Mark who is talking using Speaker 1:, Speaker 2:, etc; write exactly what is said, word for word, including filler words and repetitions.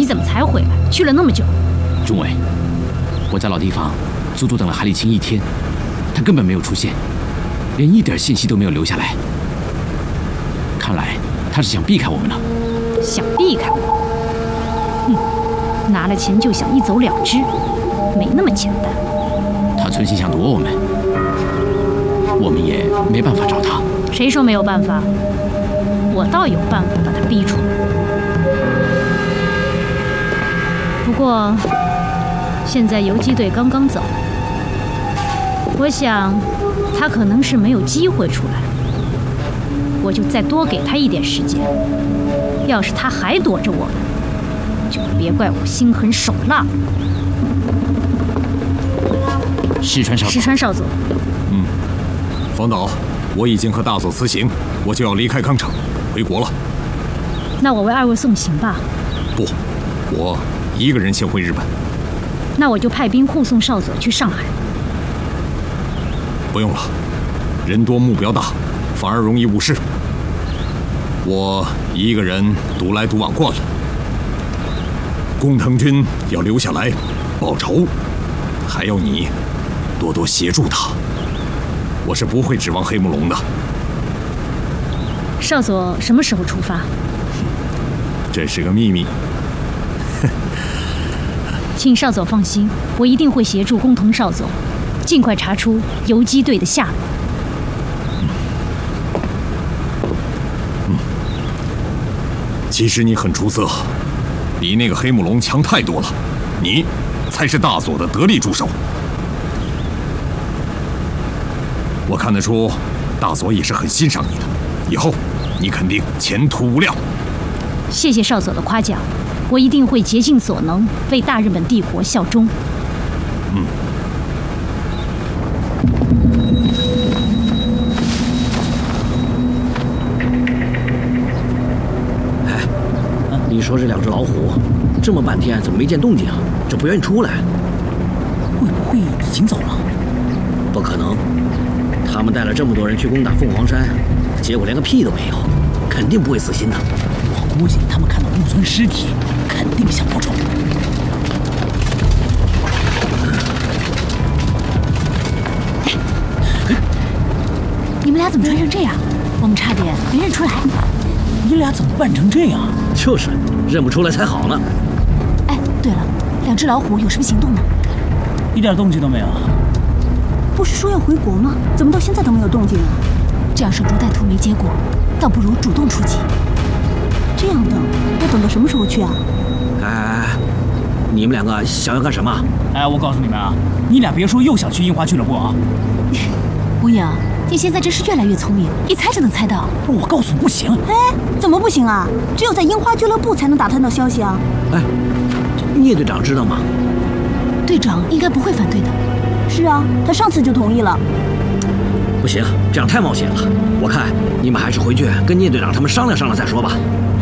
Speaker 1: 怎么才回来？去了那么久。
Speaker 2: 钟伟，我在老地方足足等了韩立清一天，他根本没有出现，连一点信息都没有留下来。看来他是想避开我们了。
Speaker 1: 想避开我？哼，拿了钱就想一走了之，没那么简单。
Speaker 2: 他存心想躲我们，我们也没办法找他。
Speaker 1: 谁说没有办法？我倒有办法把他逼出来。不过，现在游击队刚刚走，我想他可能是没有机会出来，我就再多给他一点时间。要是他还躲着我们，就别怪我心狠手辣。
Speaker 2: 石川少佐，
Speaker 1: 石川少佐，
Speaker 3: 嗯，方导，我已经和大佐辞行，我就要离开康城，回国了。
Speaker 1: 那我为二位送行吧。
Speaker 3: 不，我一个人先回日本。
Speaker 1: 那我就派兵护送少佐去上海。
Speaker 3: 不用了，人多目标大，反而容易误事。我一个人独来独往惯了。工藤军要留下来报仇，还要你多多协助他。我是不会指望黑木龙的。
Speaker 1: 少佐什么时候出发？
Speaker 3: 这是个秘密。
Speaker 1: 请少佐放心，我一定会协助工藤少佐，尽快查出游击队的下落。
Speaker 3: 嗯，其实你很出色，比那个黑木龙强太多了，你才是大佐的得力助手。我看得出，大佐也是很欣赏你的，以后你肯定前途无量。
Speaker 1: 谢谢少佐的夸奖，我一定会竭尽所能为大日本帝国效忠。
Speaker 3: 嗯。
Speaker 4: 哎，你说这两只老虎，这么半天怎么没见动静啊？这不愿意出来，
Speaker 5: 会不会已经走了？
Speaker 4: 不可能，他们带了这么多人去攻打凤凰山，结果连个屁都没有，肯定不会死心的。
Speaker 5: 我估计他们看到木村尸体，肯定想报仇。
Speaker 6: 你们俩怎么穿成这样？我们差点没认出来。
Speaker 5: 你俩怎么扮成这样？
Speaker 4: 就是，认不出来才好呢。
Speaker 6: 哎，对了，两只老虎有什么行动吗？
Speaker 5: 一点动静都没有。
Speaker 7: 不是说要回国吗？怎么到现在都没有动静啊？
Speaker 6: 这样守株待兔没结果，倒不如主动出击。
Speaker 7: 这样等，要等到什么时候去啊？
Speaker 4: 哎哎哎，你们两个想要干什么？
Speaker 5: 哎，我告诉你们啊，你俩别说又想去樱花俱乐部啊！
Speaker 6: 吴影，你现在真是越来越聪明，一猜就能猜到。
Speaker 5: 我告诉你不行。
Speaker 7: 哎，怎么不行啊？只有在樱花俱乐部才能打探到消息啊！
Speaker 4: 哎，聂队长知道吗？
Speaker 6: 队长应该不会反对的。
Speaker 7: 是啊，他上次就同意了。
Speaker 4: 不行，这样太冒险了。我看你们还是回去跟聂队长他们商量商量再说吧。